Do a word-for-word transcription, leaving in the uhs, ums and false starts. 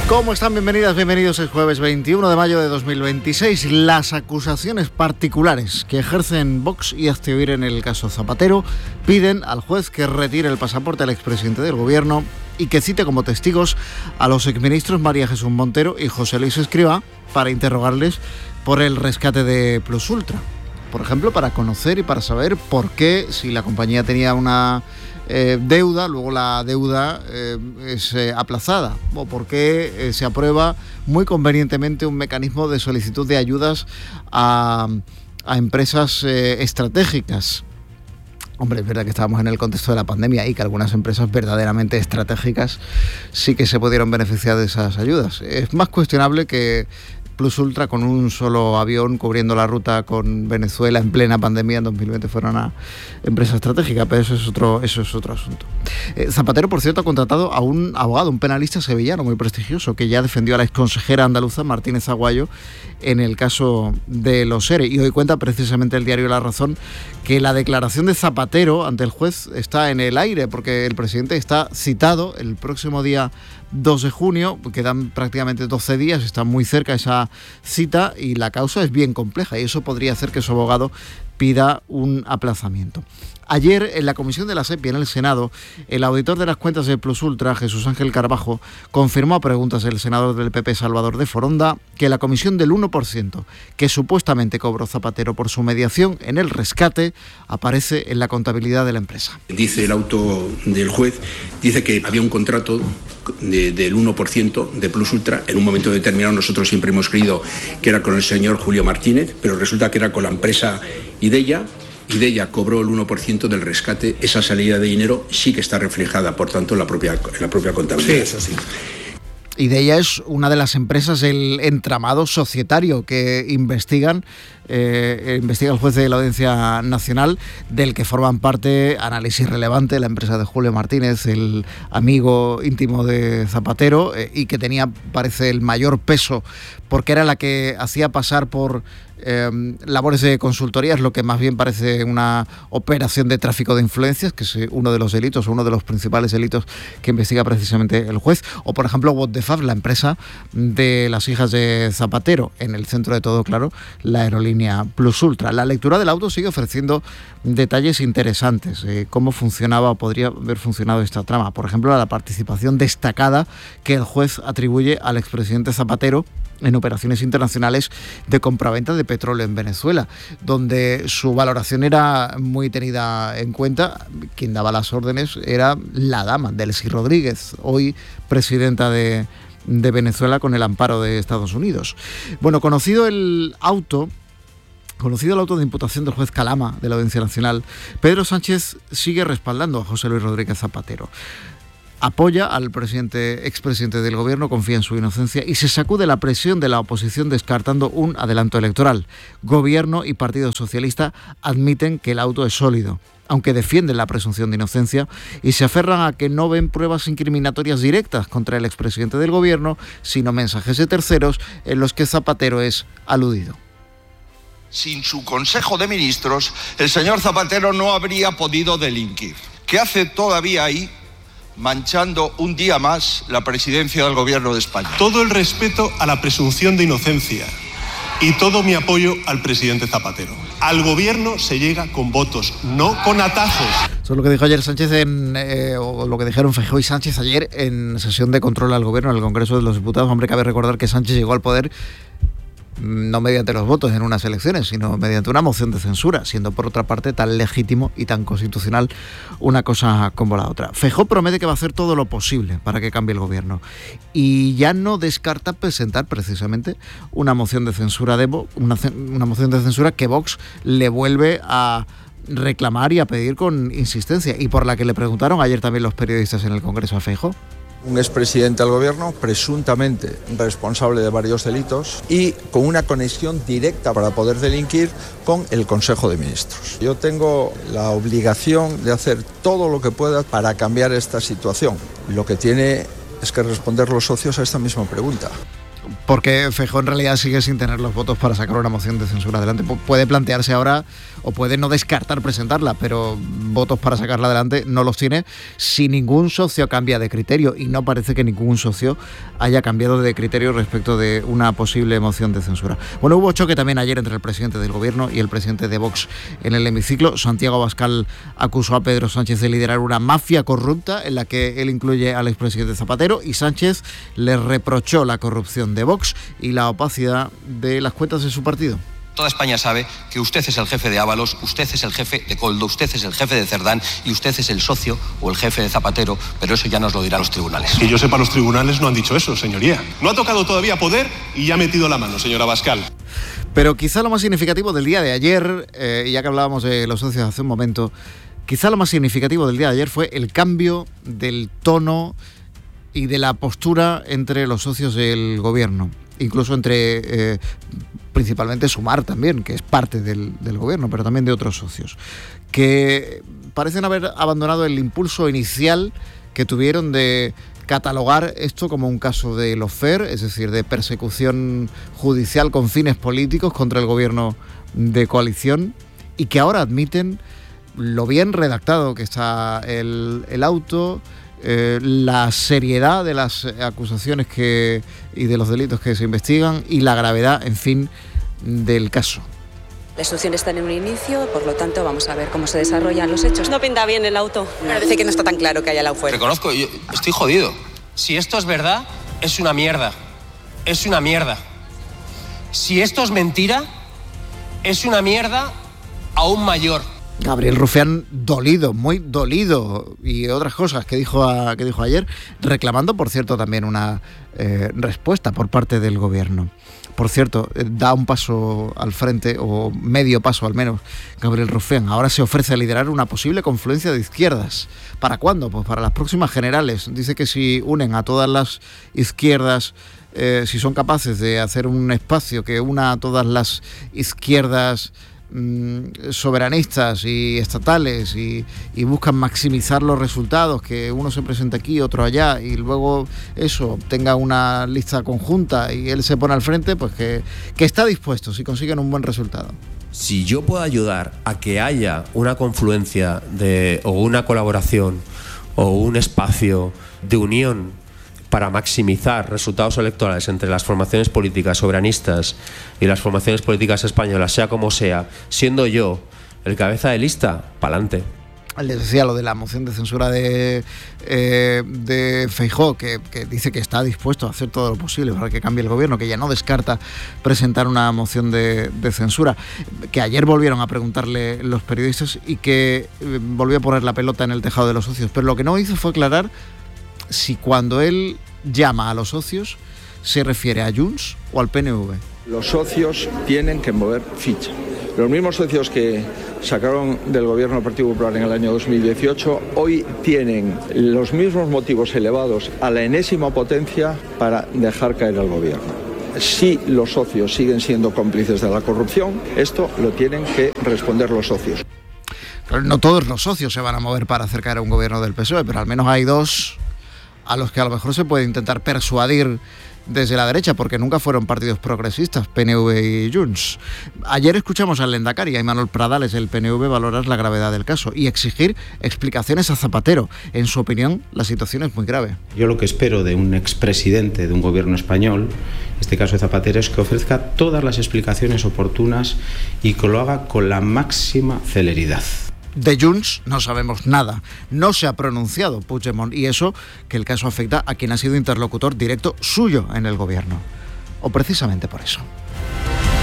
¿Cómo están? Bienvenidas, bienvenidos. Es jueves veintiuno de mayo de dos mil veintiséis. Las acusaciones particulares que ejercen Vox y Hazte Oír en el caso Zapatero piden al juez que retire el pasaporte al expresidente del gobierno y que cite como testigos a los exministros María Jesús Montero y José Luis Escrivá para interrogarles por el rescate de Plus Ultra. Por ejemplo, para conocer y para saber por qué, si la compañía tenía una eh, deuda, luego la deuda eh, es eh, aplazada, o por qué eh, se aprueba muy convenientemente un mecanismo de solicitud de ayudas a, a empresas eh, estratégicas. Hombre, es verdad que estábamos en el contexto de la pandemia y que algunas empresas verdaderamente estratégicas sí que se pudieron beneficiar de esas ayudas. Es más cuestionable que Plus Ultra, con un solo avión cubriendo la ruta con Venezuela en plena pandemia en dos mil veinte, fuera una empresa estratégica, pero eso es otro, eso es otro asunto. Eh, Zapatero, por cierto, ha contratado a un abogado, un penalista sevillano muy prestigioso, que ya defendió a la exconsejera andaluza Martínez Aguayo en el caso de los ERE. Y hoy cuenta precisamente el diario La Razón que la declaración de Zapatero ante el juez está en el aire, porque el presidente está citado el próximo día dos de junio, quedan prácticamente doce días, está muy cerca esa cita y la causa es bien compleja y eso podría hacer que su abogado pida un aplazamiento. Ayer, en la comisión de la SEPI en el Senado, el auditor de las cuentas de Plus Ultra, Jesús Ángel Carbajo, confirmó a preguntas del senador del P P, Salvador de Foronda, que la comisión del uno por ciento que supuestamente cobró Zapatero por su mediación en el rescate aparece en la contabilidad de la empresa. Dice el auto del juez, dice que había un contrato de, del uno por ciento de Plus Ultra. En un momento determinado nosotros siempre hemos creído que era con el señor Julio Martínez, pero resulta que era con la empresa Ideya. Ideya cobró el uno por ciento del rescate. Esa salida de dinero sí que está reflejada, por tanto, en la propia, en la propia contabilidad. Sí, eso sí. Ideya es una de las empresas del entramado societario que investigan, eh, investiga el juez de la Audiencia Nacional, del que forman parte Análisis Relevante, la empresa de Julio Martínez, el amigo íntimo de Zapatero, eh, y que tenía, parece, el mayor peso, porque era la que hacía pasar por Eh, labores de consultoría, es lo que más bien parece una operación de tráfico de influencias, que es uno de los delitos, uno de los principales delitos que investiga precisamente el juez. O, por ejemplo, What the Fab, la empresa de las hijas de Zapatero, en el centro de todo, claro, la aerolínea Plus Ultra. La lectura del auto sigue ofreciendo detalles interesantes, eh, cómo funcionaba o podría haber funcionado esta trama. Por ejemplo, la participación destacada que el juez atribuye al expresidente Zapatero en operaciones internacionales de compraventa de petróleo en Venezuela, donde su valoración era muy tenida en cuenta. Quien daba las órdenes era la dama, Delcy Rodríguez, hoy presidenta de, de Venezuela con el amparo de Estados Unidos. Bueno, conocido el auto, Conocido el auto de imputación del juez Calama de la Audiencia Nacional, Pedro Sánchez sigue respaldando a José Luis Rodríguez Zapatero. Apoya al presidente, expresidente del gobierno, confía en su inocencia y se sacude la presión de la oposición descartando un adelanto electoral. Gobierno y Partido Socialista admiten que el auto es sólido, aunque defienden la presunción de inocencia y se aferran a que no ven pruebas incriminatorias directas contra el expresidente del gobierno, sino mensajes de terceros en los que Zapatero es aludido. Sin su Consejo de Ministros, el señor Zapatero no habría podido delinquir. ¿Qué hace todavía ahí, manchando un día más la presidencia del Gobierno de España? Todo el respeto a la presunción de inocencia y todo mi apoyo al presidente Zapatero. Al Gobierno se llega con votos, no con atajos. Eso es lo que dijo ayer Sánchez, en, eh, o lo que dijeron Feijóo y Sánchez ayer en sesión de control al Gobierno en el Congreso de los Diputados. Hombre, cabe recordar que Sánchez llegó al poder no mediante los votos en unas elecciones, sino mediante una moción de censura, siendo por otra parte tan legítimo y tan constitucional una cosa como la otra. Feijóo promete que va a hacer todo lo posible para que cambie el gobierno y ya no descarta presentar precisamente una moción de censura de Vox, una, una moción de censura que Vox le vuelve a reclamar y a pedir con insistencia, y por la que le preguntaron ayer también los periodistas en el Congreso a Feijóo. Un expresidente del gobierno presuntamente responsable de varios delitos y con una conexión directa para poder delinquir con el Consejo de Ministros. Yo tengo la obligación de hacer todo lo que pueda para cambiar esta situación. Lo que tiene es que responder los socios a esta misma pregunta. Porque Feijóo en realidad sigue sin tener los votos para sacar una moción de censura adelante. Pu- puede plantearse ahora, o puede no descartar presentarla, pero votos para sacarla adelante no los tiene si ningún socio cambia de criterio, y no parece que ningún socio haya cambiado de criterio respecto de una posible moción de censura. Bueno, hubo choque también ayer entre el presidente del Gobierno y el presidente de Vox en el hemiciclo. Santiago Abascal acusó a Pedro Sánchez de liderar una mafia corrupta en la que él incluye al expresidente Zapatero, y Sánchez le reprochó la corrupción de Vox y la opacidad de las cuentas de su partido. Toda España sabe que usted es el jefe de Ábalos, usted es el jefe de Coldo, usted es el jefe de Cerdán y usted es el socio o el jefe de Zapatero, pero eso ya nos lo dirán los tribunales. Que yo sepa, los tribunales no han dicho eso, señoría. No ha tocado todavía poder y ya ha metido la mano, señor Abascal. Pero quizá lo más significativo del día de ayer, eh, ya que hablábamos de los socios hace un momento, quizá lo más significativo del día de ayer fue el cambio del tono y de la postura entre los socios del Gobierno, incluso entre eh, principalmente Sumar también, que es parte del, del Gobierno, pero también de otros socios, que parecen haber abandonado el impulso inicial que tuvieron de catalogar esto como un caso de lawfare, es decir, de persecución judicial con fines políticos contra el Gobierno de coalición, y que ahora admiten lo bien redactado que está el, el auto, Eh, la seriedad de las acusaciones que y de los delitos que se investigan y la gravedad, en fin, del caso. La instrucción está en un inicio, por lo tanto vamos a ver cómo se desarrollan los hechos. No pinta bien el auto. Parece que no está tan claro que haya lawfare. Reconozco, yo estoy jodido. Si esto es verdad, es una mierda. Es una mierda. Si esto es mentira, es una mierda aún mayor. Gabriel Rufián dolido, muy dolido, y otras cosas que dijo a, que dijo ayer, reclamando, por cierto, también una eh, respuesta por parte del Gobierno. Por cierto, eh, da un paso al frente, o medio paso al menos, Gabriel Rufián. Ahora se ofrece a liderar una posible confluencia de izquierdas. ¿Para cuándo? Pues para las próximas generales. Dice que si unen a todas las izquierdas, eh, si son capaces de hacer un espacio que una a todas las izquierdas soberanistas y estatales y, y buscan maximizar los resultados, que uno se presente aquí, otro allá, y luego eso tenga una lista conjunta y él se pone al frente, pues que, que está dispuesto si consiguen un buen resultado. Si yo puedo ayudar a que haya una confluencia de, o una colaboración o un espacio de unión para maximizar resultados electorales entre las formaciones políticas soberanistas y las formaciones políticas españolas, sea como sea, siendo yo el cabeza de lista, pa'lante. Les decía lo de la moción de censura de, eh, de Feijóo, que, que dice que está dispuesto a hacer todo lo posible para que cambie el Gobierno, que ya no descarta presentar una moción de, de censura, que ayer volvieron a preguntarle los periodistas y que eh, volvió a poner la pelota en el tejado de los socios, pero lo que no hizo fue aclarar si cuando él llama a los socios se refiere a Junts o al P N V. Los socios tienen que mover ficha. Los mismos socios que sacaron del gobierno del Partido Popular en el año dos mil dieciocho hoy tienen los mismos motivos elevados a la enésima potencia para dejar caer al gobierno. Si los socios siguen siendo cómplices de la corrupción, esto lo tienen que responder los socios. No todos los socios se van a mover para hacer caer a un gobierno del P S O E, pero al menos hay dos a los que a lo mejor se puede intentar persuadir desde la derecha, porque nunca fueron partidos progresistas, P N V y Junts. Ayer escuchamos al Lehendakari, a Imanol Pradales, el P N V, valorar la gravedad del caso y exigir explicaciones a Zapatero. En su opinión, la situación es muy grave. Yo lo que espero de un expresidente de un gobierno español, en este caso de Zapatero, es que ofrezca todas las explicaciones oportunas y que lo haga con la máxima celeridad. De Junts no sabemos nada, no se ha pronunciado Puigdemont, y eso que el caso afecta a quien ha sido interlocutor directo suyo en el gobierno, o precisamente por eso.